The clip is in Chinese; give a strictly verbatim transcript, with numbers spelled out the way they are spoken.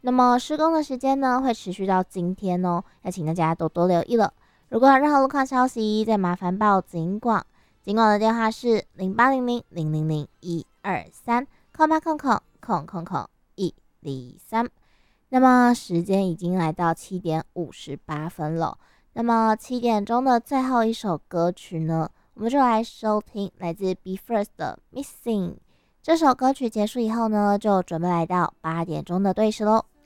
那么施工的时间呢，会持续到今天哦，要请大家多多留意了。如果有任何路况消息，再麻烦报警广。警广的电话是零八零零零零零一二三空八空空空空空一零三。那么时间已经来到七点五十八分了。那么七点钟的最后一首歌曲呢，我们就来收听来自 Be First 的 Missing。这首歌曲结束以后呢，就准备来到八点钟的对时喽。